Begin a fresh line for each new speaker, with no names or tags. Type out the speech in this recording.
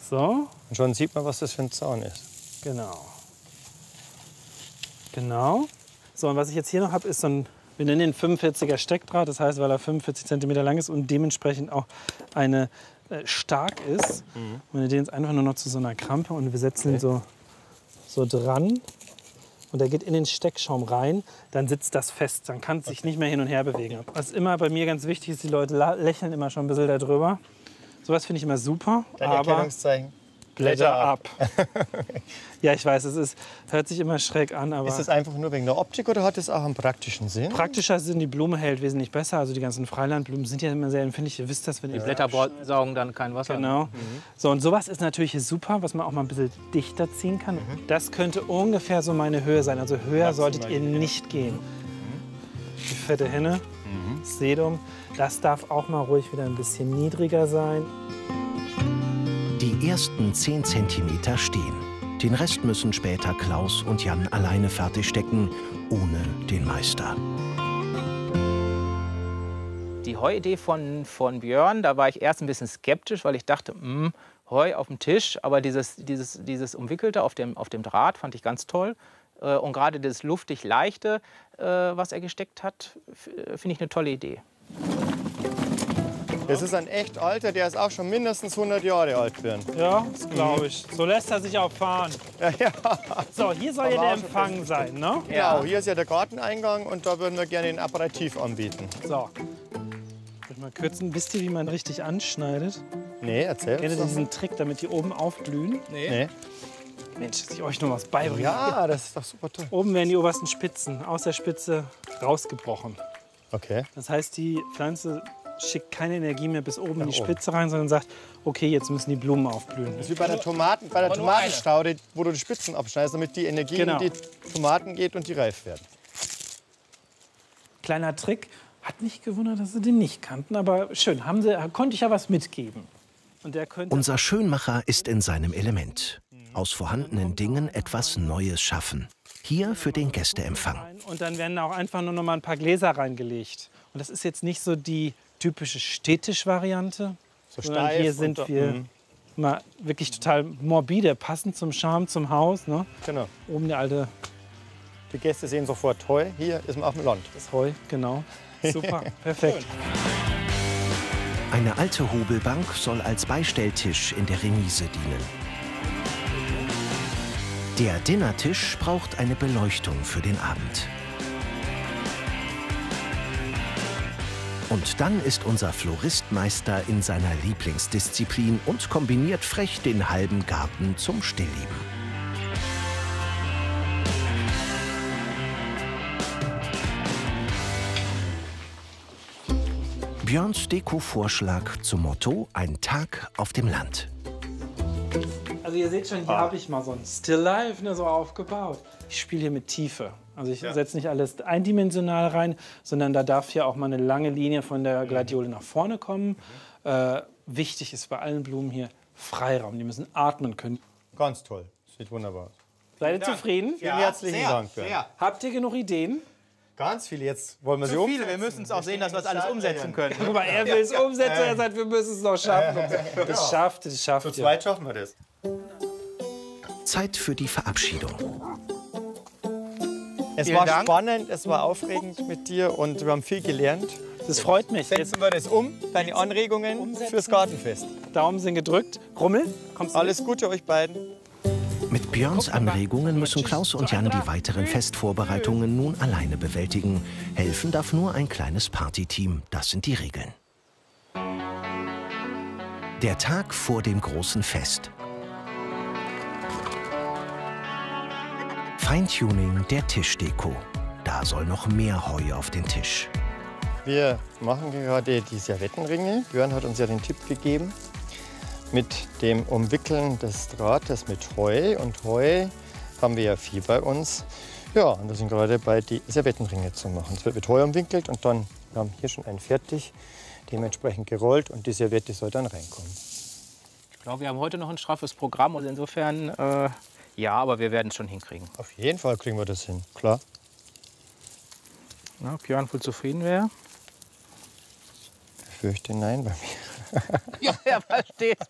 So.
Und schon sieht man, was das für ein Zaun ist.
Genau. Genau. So, und was ich jetzt hier noch habe, ist so ein, wir nennen den 45er Steckdraht. Das heißt, weil er 45 cm lang ist und dementsprechend auch eine stark ist. Und wir den jetzt einfach nur noch zu so einer Krampe und wir setzen ihn so dran. Und der geht in den Steckschaum rein, dann sitzt das fest. Dann kann es sich nicht mehr hin und her bewegen. Was immer bei mir ganz wichtig ist, die Leute lächeln immer schon ein bisschen darüber. Sowas finde ich immer super.
Dein
aber
Erkennungszeichen.
Blätter ab. Ja, ich weiß, hört sich immer schräg an, aber
Ist das einfach nur wegen der Optik oder hat es auch einen praktischen Sinn?
praktischer Sinn, die Blume hält wesentlich besser. Also die ganzen Freilandblumen sind ja immer sehr empfindlich. Ihr wisst das, wenn
Die
ihr
Blätter saugen dann kein Wasser.
Genau. So, und sowas ist natürlich super, was man auch mal ein bisschen dichter ziehen kann. Das könnte ungefähr so meine Höhe sein. Also höher solltet ihr nicht gehen. Die fette Henne, Sedum, das darf auch mal ruhig wieder ein bisschen niedriger sein.
Die ersten 10 cm stehen. Den Rest müssen später Klaus und Jan alleine fertigstecken, ohne den Meister.
Die Heuidee von Björn, da war ich erst ein bisschen skeptisch, weil ich dachte, Heu auf dem Tisch. Aber dieses Umwickelte auf dem Draht fand ich ganz toll. Und gerade das luftig Leichte, was er gesteckt hat, finde ich eine tolle Idee.
Das ist ein echt alter, der ist auch schon mindestens 100 Jahre alt werden.
Ja, das glaube ich. So lässt er sich auch fahren.
Ja.
So, hier soll ja der Empfang sein, ne?
Genau, hier ist ja der Garteneingang und da würden wir gerne den Aperitif anbieten.
So. Soll ich mal kürzen? Wisst ihr, wie man richtig anschneidet?
Nee, erzähl
Kennt
uns
ihr
doch.
diesen Trick, damit die oben aufblühen?
Nee.
Mensch, dass ich euch noch was beibringe.
Ja, das ist doch super toll.
Oben werden die obersten Spitzen aus der Spitze rausgebrochen.
Okay.
Das heißt, die Pflanze schickt keine Energie mehr bis oben in die Spitze rein, sondern sagt, okay, jetzt müssen die Blumen aufblühen.
Das ist wie bei der Tomatenstaude, wo du die Spitzen abschneidest, damit die Energie in die Tomaten geht und die reif werden.
Kleiner Trick. Hat mich gewundert, dass sie den nicht kannten, aber schön. Konnte ich ja was mitgeben. Und der könnte
Unser Schönmacher ist in seinem Element. Aus vorhandenen Dingen etwas Neues schaffen. Hier für den Gästeempfang.
Und dann werden auch einfach nur noch mal ein paar Gläser reingelegt. Und das ist jetzt nicht so die typische Städtisch-Variante,
So
sondern
steif
hier sind wir mal wirklich total morbide, passend zum Charme, zum Haus. Ne?
Genau.
Oben der alte
Die Gäste sehen sofort Heu. Hier ist man auf dem Land.
das Heu, genau. Super, perfekt.
Eine alte Hobelbank soll als Beistelltisch in der Remise dienen. Der Dinnertisch braucht eine Beleuchtung für den Abend. Und dann ist unser Floristmeister in seiner Lieblingsdisziplin und kombiniert frech den halben Garten zum Stillleben. Björns Deko-Vorschlag zum Motto: Ein Tag auf dem Land.
Also ihr seht schon, hier habe ich mal so ein Still Life, ne, so aufgebaut. Ich spiele hier mit Tiefe. Also ich setze nicht alles eindimensional rein, sondern da darf hier auch mal eine lange Linie von der Gladiole nach vorne kommen. Wichtig ist bei allen Blumen hier Freiraum. Die müssen atmen können.
Ganz toll. Sieht wunderbar aus.
Seid ihr zufrieden?
Vielen herzlichen Dank. Björn.
Habt ihr genug Ideen?
Ganz viele. Jetzt wollen wir sie
Zu
umsetzen.
viele, wir müssen es auch sehen, dass wir es alles umsetzen können.
Guck mal, er will es umsetzen, er sagt, wir müssen es noch schaffen. Das schafft
Zu
ihr.
zweit schaffen wir das.
Zeit für die Verabschiedung.
Es
Vielen
war
Dank.
spannend, es war aufregend mit dir und wir haben viel gelernt.
Das freut mich. Jetzt
Setzen wir das um, deine Anregungen fürs Gartenfest.
Daumen sind gedrückt. Grummel, kommst du mit?
Alles Gute euch beiden.
Mit Björns Anregungen müssen Klaus und Jan die weiteren Festvorbereitungen nun alleine bewältigen. Helfen darf nur ein kleines Partyteam. Das sind die Regeln. Der Tag vor dem großen Fest. Feintuning der Tischdeko. Da soll noch mehr Heu auf den Tisch.
Wir machen gerade die Servettenringe. Björn hat uns ja den Tipp gegeben mit dem Umwickeln des Drahtes mit Heu. Und Heu haben wir ja viel bei uns. Ja, und wir sind gerade bei, die Servettenringe zu machen. Es wird mit Heu umwickelt und dann, wir haben hier schon einen fertig, dementsprechend gerollt und die Serviette soll dann reinkommen.
Ich glaube, wir haben heute noch ein straffes Programm und insofern, ja, aber wir werden es schon hinkriegen.
Auf jeden Fall kriegen wir das hin, klar.
Na, Björn wohl zufrieden wäre.
Ich fürchte nein bei mir.
Ja, er versteht.